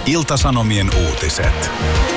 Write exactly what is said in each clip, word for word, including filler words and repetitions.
Ilta-Sanomien uutiset.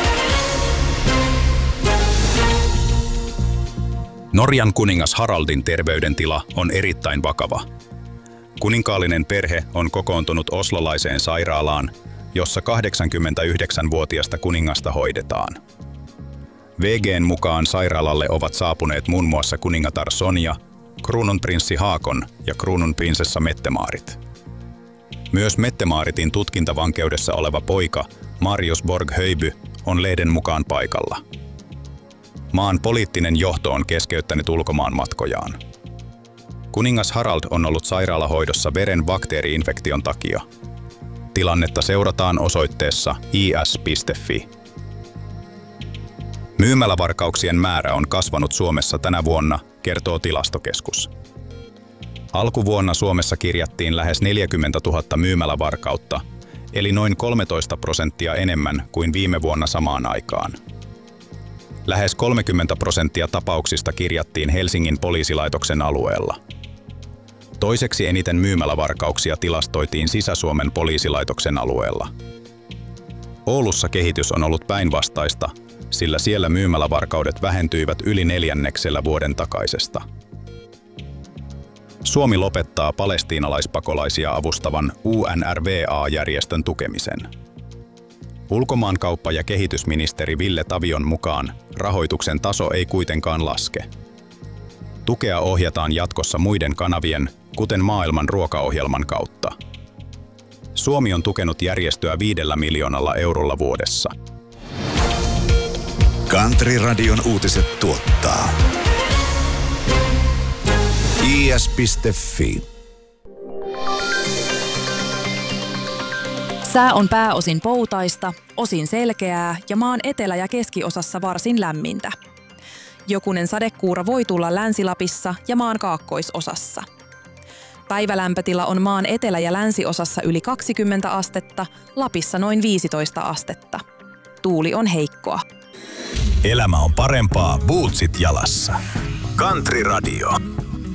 Norjan kuningas Haraldin terveydentila on erittäin vakava. Kuninkaallinen perhe on kokoontunut oslolaiseen sairaalaan, jossa kahdeksankymmentäyhdeksänvuotiasta kuningasta hoidetaan. V G:n mukaan sairaalalle ovat saapuneet muun muassa kuningatar Sonja, kruununprinssi Haakon ja kruununprinsessa Mette-Maarit. Myös Mette-Maaritin tutkintavankeudessa oleva poika Marius Borg-Höjby on lehden mukaan paikalla. Maan poliittinen johto on keskeyttänyt ulkomaanmatkojaan. Kuningas Harald on ollut sairaalahoidossa veren bakteeri-infektion takia. Tilannetta seurataan osoitteessa i s piste f i. Myymälävarkauksien määrä on kasvanut Suomessa tänä vuonna, kertoo Tilastokeskus. Alkuvuonna Suomessa kirjattiin lähes neljäkymmentätuhatta myymälävarkautta, eli noin kolmetoista prosenttia enemmän kuin viime vuonna samaan aikaan. Lähes kolmekymmentä prosenttia tapauksista kirjattiin Helsingin poliisilaitoksen alueella. Toiseksi eniten myymälävarkauksia tilastoitiin Sisä-Suomen poliisilaitoksen alueella. Oulussa kehitys on ollut päinvastaista, sillä siellä myymälävarkaudet vähentyivät yli neljänneksellä vuoden takaisesta. Suomi lopettaa palestiinalaispakolaisia avustavan U N R W A-järjestön tukemisen. Ulkomaankauppa- ja kehitysministeri Ville Tavion mukaan rahoituksen taso ei kuitenkaan laske. Tukea ohjataan jatkossa muiden kanavien, kuten Maailman ruokaohjelman kautta. Suomi on tukenut järjestöä viidellä miljoonalla eurolla vuodessa. Country Radion uutiset tuottaa i s piste f i. Sää on pääosin poutaista, osin selkeää ja maan etelä- ja keskiosassa varsin lämmintä. Jokunen sadekuuro voi tulla Länsi-Lapissa ja maan kaakkoisosassa. Päivälämpötila on maan etelä- ja länsiosassa yli kaksikymmentä astetta, Lapissa noin viisitoista astetta. Tuuli on heikkoa. Elämä on parempaa bootsit jalassa. Country Radio.